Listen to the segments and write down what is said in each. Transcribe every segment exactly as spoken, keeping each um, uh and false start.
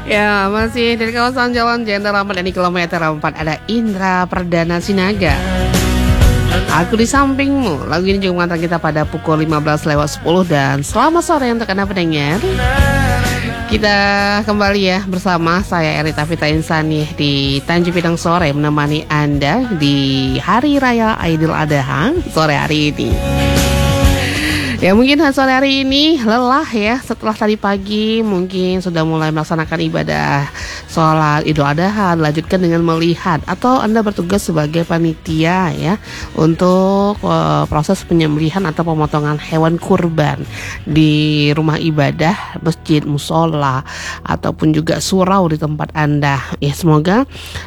Ya, masih dari kawasan Jalan Jenderal Ahmad Yani kilometer empat ada Indra Perdana Sinaga. Aku di sampingmu. Lagu ini juga mengantar kita pada pukul lima belas lewat sepuluh dan selamat sore untuk Anda pendengar. Kita kembali ya bersama saya Erita Vita Insani di Tanjung Pinang Sore menemani Anda di Hari Raya Idul Adha sore hari ini. Ya mungkin sore hari ini lelah ya setelah tadi pagi mungkin sudah mulai melaksanakan ibadah sholat Idul Adha, lanjutkan dengan melihat atau Anda bertugas sebagai panitia ya untuk uh, proses penyembelihan atau pemotongan hewan kurban di rumah ibadah, masjid, musola ataupun juga surau di tempat Anda. Ya semoga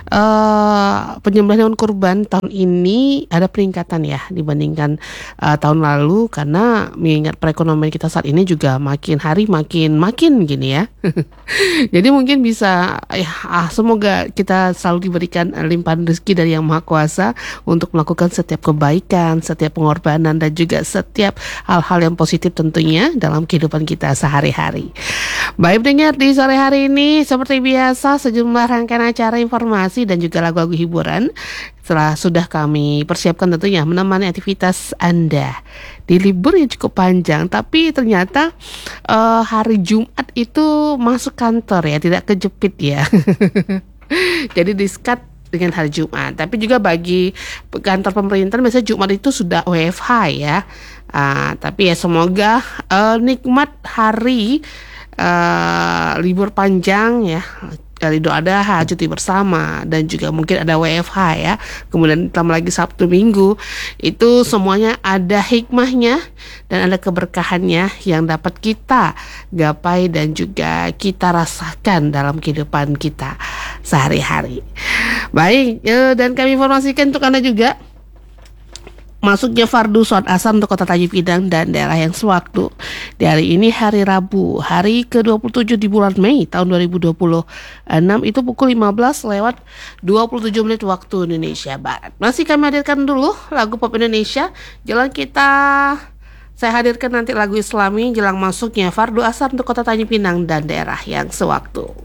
uh, penyembelihan hewan kurban tahun ini ada peningkatan ya dibandingkan uh, tahun lalu karena mengingat perekonomian kita saat ini juga makin hari makin makin gini ya. Jadi mungkin bisa ya ah, semoga kita selalu diberikan limpahan rezeki dari Yang Maha Kuasa untuk melakukan setiap kebaikan, setiap pengorbanan dan juga setiap hal-hal yang positif tentunya dalam kehidupan kita sehari-hari. Baik dengar di sore hari ini seperti biasa sejumlah rangkaian acara informasi dan juga lagu-lagu hiburan setelah sudah kami persiapkan tentunya menemani aktivitas Anda di libur yang cukup panjang, tapi ternyata uh, hari Jumat itu masuk kantor ya, tidak kejepit ya. Jadi diskat dengan hari Jumat. Tapi juga bagi kantor pemerintahan biasanya Jumat itu sudah W F H ya. Uh, tapi ya semoga uh, nikmat hari uh, libur panjang ya. Idul Adha, cuti bersama dan juga mungkin ada W F H ya. Kemudian ditambah lagi Sabtu Minggu. Itu semuanya ada hikmahnya dan ada keberkahannya yang dapat kita gapai dan juga kita rasakan dalam kehidupan kita sehari-hari. Baik, dan kami informasikan untuk Anda juga masuknya fardu sholat asar untuk Kota Tanjung Pinang dan daerah yang sewaktu. Di hari ini hari Rabu, hari ke dua puluh tujuh di bulan Mei tahun dua ribu dua puluh enam itu pukul lima belas lewat dua puluh tujuh menit waktu Indonesia Barat. Masih kami hadirkan dulu lagu pop Indonesia. Jalan kita saya hadirkan nanti lagu Islami jelang masuknya fardu asar untuk Kota Tanjung Pinang dan daerah yang sewaktu.